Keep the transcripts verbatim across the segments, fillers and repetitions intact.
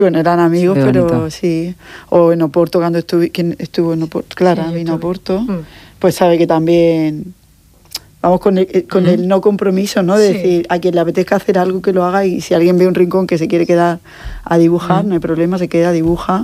Bueno, eran amigos, Qué pero bonito. sí. O en Oporto, cuando estuve, quien estuvo en Oporto, Clara, Sí, yo vino a estuve. Oporto, Mm. pues sabe que también vamos con el, con Ujú. el no compromiso, ¿no? De Sí. decir, a quien le apetezca hacer algo que lo haga, y si alguien ve un rincón que se quiere quedar a dibujar, Mm. no hay problema, se queda, dibuja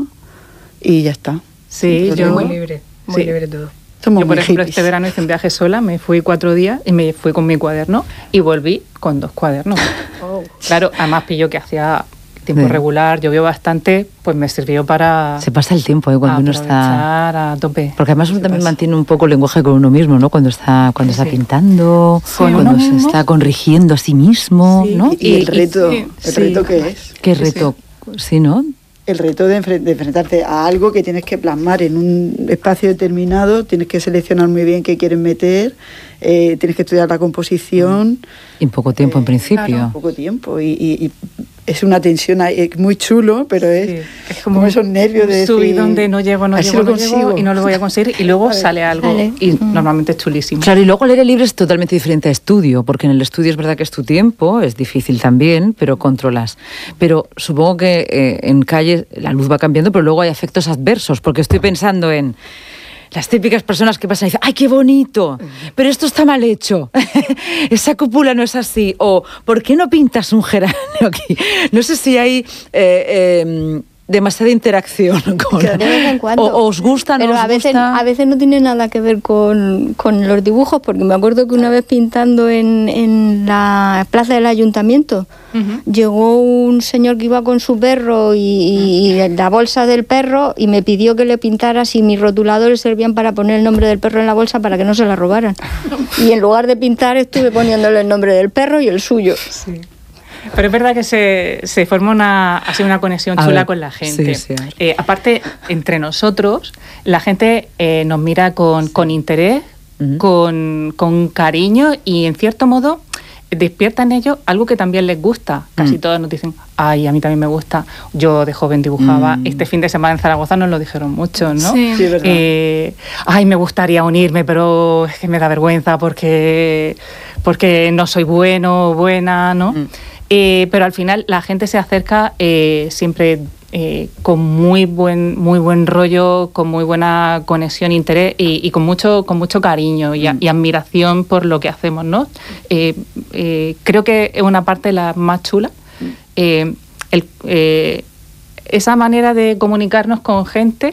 y ya está. Sí, Sin yo- Muy problema. libre, muy Sí. libre todo. Somos Yo, por muy ejemplo, hippies. este verano hice un viaje sola, me fui cuatro días y me fui con mi cuaderno y volví con dos cuadernos. Oh. Claro, además pillo que hacía tiempo Sí. regular, llovió bastante, pues me sirvió para Se pasa el tiempo ¿eh? cuando uno está... aprovechar a tope. Porque además uno Se también pasa. mantiene un poco el lenguaje con uno mismo, ¿no? Cuando está, cuando Sí, está sí. pintando, Con cuando uno se mismo. está corrigiendo a sí mismo, Sí. ¿no? Y, y el Y- y- reto, sí, el sí. reto que es. Qué Sí, reto, sí, ¿no? El reto de, enfre- de enfrentarte a algo que tienes que plasmar en un espacio determinado, tienes que seleccionar muy bien qué quieres meter, eh, tienes que estudiar la composición. Y en poco tiempo, en Eh, principio. claro, poco tiempo. Y, y- y es una tensión ahí, es muy chulo, pero es, Sí, es como esos nervios de un decir, subidón de no llego, no así llego, lo no llego consigo. y no lo voy a conseguir y luego Vale. sale algo Sale. y Mm. normalmente es chulísimo. Claro, y luego el aire libre es totalmente diferente a estudio, porque en el estudio es verdad que es tu tiempo, es difícil también, pero controlas. Pero supongo que eh, en calle la luz va cambiando, pero luego hay efectos adversos, porque estoy pensando en las típicas personas que pasan y dicen, ¡ay, qué bonito! Pero esto está mal hecho. Esa cúpula no es así. O, ¿por qué no pintas un geranio aquí? No sé si hay... eh, eh, demasiada interacción con De vez en cuando. o, o os gusta, no Pero os a veces, gusta. a veces no tiene nada que ver con, con los dibujos, porque me acuerdo que una vez pintando en, en la plaza del ayuntamiento, Ujú. llegó un señor que iba con su perro y, y- y la bolsa del perro y me pidió que le pintara si mis rotuladores servían para poner el nombre del perro en la bolsa para que no se la robaran. Y en lugar de pintar estuve poniéndole el nombre del perro y el suyo. Sí. Pero es verdad que se, se forma una, así una conexión A chula ver, con la gente. sí, sí, a ver. Eh, aparte, entre nosotros, la gente eh, nos mira con, con interés, Ujú. con, con cariño y, en cierto modo, despierta en ellos algo que también les gusta. Casi Mm. todos nos dicen, ay, a mí también me gusta. Yo de joven dibujaba. Mm. Este fin de semana en Zaragoza nos lo dijeron mucho, ¿no? Sí. Sí, es verdad. Eh, ay, me gustaría unirme, pero es que me da vergüenza porque, porque no soy bueno o buena, ¿no? Mm. Eh, pero al final la gente se acerca eh, siempre eh, con muy buen, muy buen rollo, con muy buena conexión, interés y, y con mucho, con mucho cariño y, a- Mm. y admiración por lo que hacemos, ¿no? Eh, eh, creo que es una parte la más chula. Eh, el, eh, esa manera de comunicarnos con gente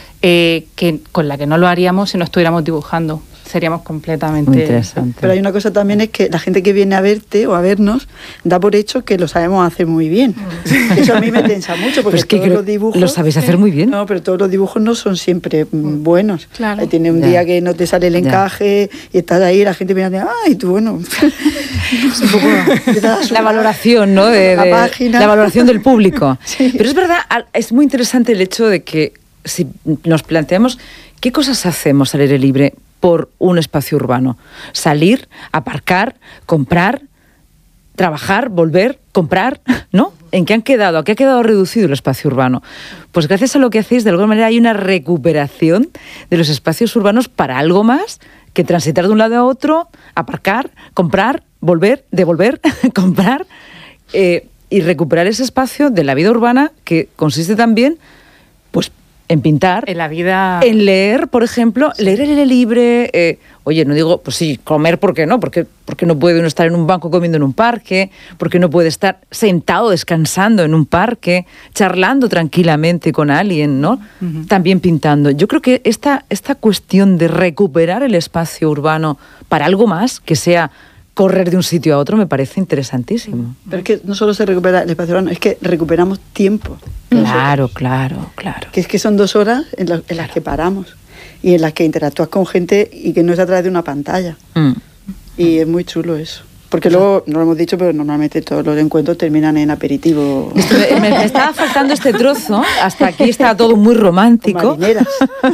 eh, que, con la que no lo haríamos si no estuviéramos dibujando. Seríamos completamente... Muy interesante. Pero hay una cosa también, es que la gente que viene a verte o a vernos da por hecho que lo sabemos hacer muy bien. Eso a mí me tensa mucho, Pero porque es que todos creo- los dibujos... lo sabéis hacer muy bien. No, pero todos los dibujos no son siempre mm, buenos. Claro. Eh, Tiene un Ya. día que no te sale el Ya. encaje y estás ahí, la gente mirando, ay, tú, bueno... es un poco... te das La una- valoración, ¿no? De, la de- página. la valoración del público. Sí. Pero es verdad, al- es muy interesante el hecho de que si nos planteamos qué cosas hacemos al aire libre por un espacio urbano. Salir, aparcar, comprar, trabajar, volver, comprar, ¿no? ¿En qué han quedado? ¿A qué ha quedado reducido el espacio urbano? Pues gracias a lo que hacéis, de alguna manera hay una recuperación de los espacios urbanos para algo más que transitar de un lado a otro, aparcar, comprar, volver, devolver, comprar eh, y recuperar ese espacio de la vida urbana que consiste también, pues, en pintar, En la vida... en leer, por ejemplo, leer al aire libre. eh, oye, no digo, pues sí, comer, ¿por qué no? Porque, porque no puede uno estar en un banco comiendo en un parque, porque no puede estar sentado descansando en un parque, charlando tranquilamente con alguien, ¿no? Ujú. También pintando. Yo creo que esta, esta cuestión de recuperar el espacio urbano para algo más, que sea correr de un sitio a otro, me parece interesantísimo. Pero es que no solo se recupera el espacio urbano, es que recuperamos tiempo. Claro, claro, claro. Que es que son dos horas en, la- en las que paramos y en las que interactúas con gente y que no es a través de una pantalla. Mm. Y es muy chulo eso. Porque luego, no lo hemos dicho, pero normalmente todos los encuentros terminan en aperitivo. Esto me, me- me estaba faltando este trozo, hasta aquí está todo muy con romántico. marineras.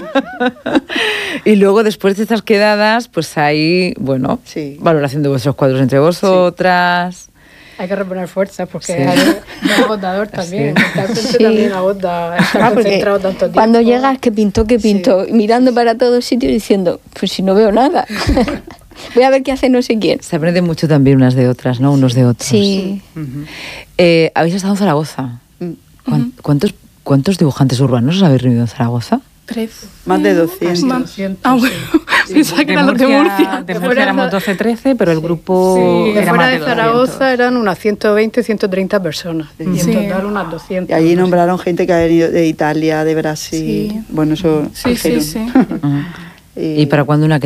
Y luego después de estas quedadas, pues hay, bueno, Sí. valoración de vuestros cuadros entre vosotras. Hay que reponer fuerzas porque Sí. es muy agotador también. Sí. Estar frente Sí. también agota, estar Ah, porque concentrado tanto tiempo. cuando llegas, que pintó, que pintó, y mirando para todos sitios diciendo, pues si no veo nada, voy a ver qué hace no sé quién. Se aprende mucho también unas de otras, ¿no? Unos de otros. Sí. Ujú. Eh, ¿Habéis estado en Zaragoza? Mm. ¿Cuán- ¿Cuántos, ¿Cuántos dibujantes urbanos os habéis reunido en Zaragoza? Trece. Más de doscientos. Más. doscientos, Ah, bueno, pensaba que eran los de Murcia. De De Murcia fuera éramos de- doce, trece, pero el grupo Sí, de era fuera más de de Zaragoza doscientos. eran unas ciento veinte, ciento treinta personas. Y en Sí. total unas doscientas. Y allí nombraron gente que ha venido de Italia, de Brasil. Sí. Bueno, eso Sí, sí, dijeron. sí. Ujú. ¿Y para cuándo una